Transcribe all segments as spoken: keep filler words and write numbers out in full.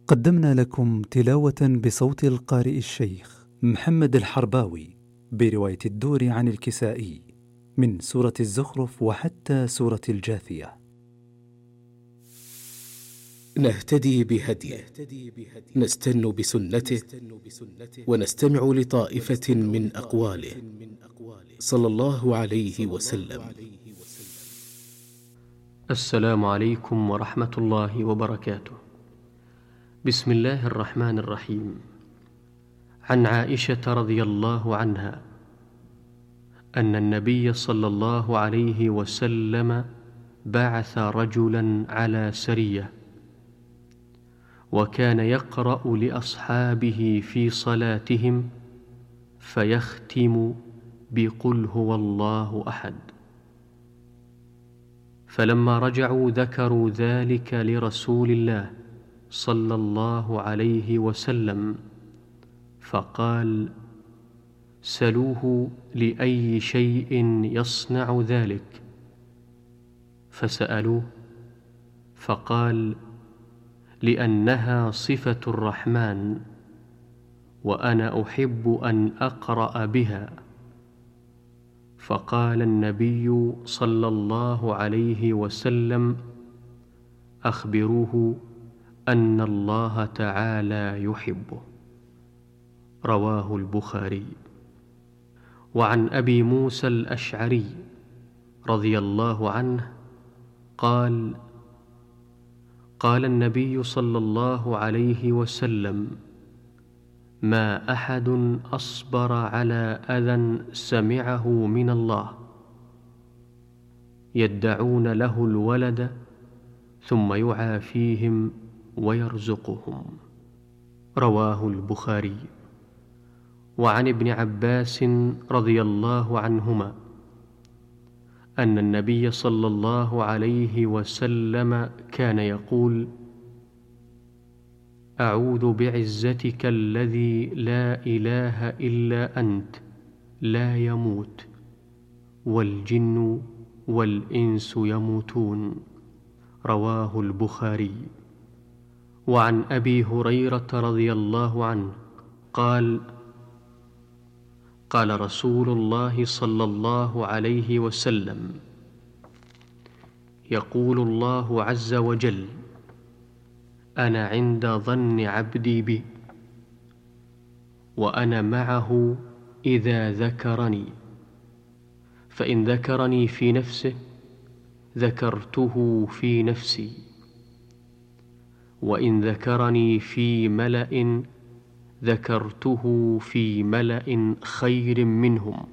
قدمنا لكم تلاوة بصوت القارئ الشيخ محمد الحرباوي برواية الدور عن الكسائي من سورة الزخرف وحتى سورة الجاثية. نهتدي بهديه، نستن بسنته، ونستمع لطائفة من أقواله صلى الله عليه وسلم. السلام عليكم ورحمة الله وبركاته. بسم الله الرحمن الرحيم. عن عائشة رضي الله عنها أن النبي صلى الله عليه وسلم بعث رجلا على سرية، وكان يقرأ لأصحابه في صلاتهم فيختم بقل هو الله أحد. فلما رجعوا ذكروا ذلك لرسول الله صلى الله عليه وسلم، فقال: سلوه لأي شيء يصنع ذلك. فسألوه فقال: لأنها صفة الرحمن، وأنا أحب أن أقرأ بها. فقال النبي صلى الله عليه وسلم: أخبروه أن الله تعالى يحبه. رواه البخاري. وعن أبي موسى الأشعري رضي الله عنه قال: قال النبي صلى الله عليه وسلم: ما أحد أصبر على أذى سمعه من الله يدعون له الولد ثم يعافيهم ويرزقهم. رواه البخاري. وعن ابن عباس رضي الله عنهما أن النبي صلى الله عليه وسلم كان يقول: أعوذ بعزتك الذي لا إله إلا أنت لا يموت، والجن والإنس يموتون. رواه البخاري. وعن أبي هريرة رضي الله عنه قال: قال رسول الله صلى الله عليه وسلم: يقول الله عز وجل: أنا عند ظن عبدي بي، وأنا معه إذا ذكرني، فإن ذكرني في نفسه ذكرته في نفسي، وإن ذكرني في ملأ ذكرته في ملأ خير منهم،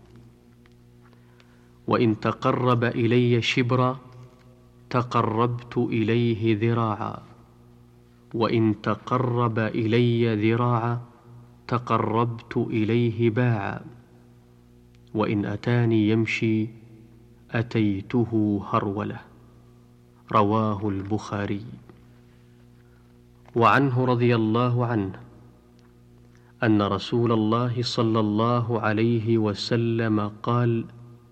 وإن تقرب إلي شبرا تقربت إليه ذراعا، وإن تقرب إلي ذراعا تقربت إليه باعا، وإن أتاني يمشي أتيته هرولة. رواه البخاري. وعنه رضي الله عنه أن رسول الله صلى الله عليه وسلم قال: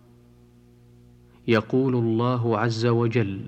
يقول الله عز وجل: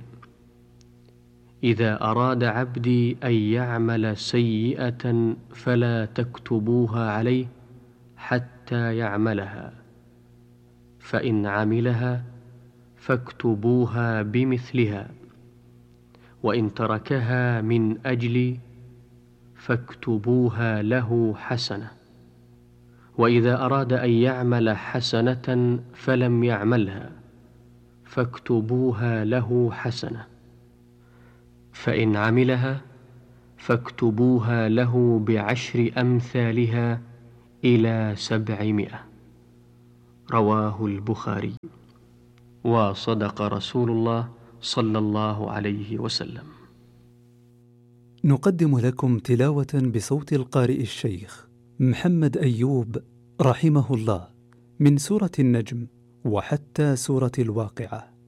إذا أراد عبدي أن يعمل سيئة فلا تكتبوها عليه حتى يعملها، فإن عملها فاكتبوها بمثلها، وإن تركها من أجلي فاكتبوها له حسنة، وإذا أراد أن يعمل حسنة فلم يعملها فاكتبوها له حسنة، فإن عملها فاكتبوها له بعشر أمثالها إلى سبعمائة. رواه البخاري. وصدق رسول الله صلى الله عليه وسلم. نقدم لكم تلاوة بصوت القارئ الشيخ محمد أيوب رحمه الله من سورة النجم وحتى سورة الواقعة.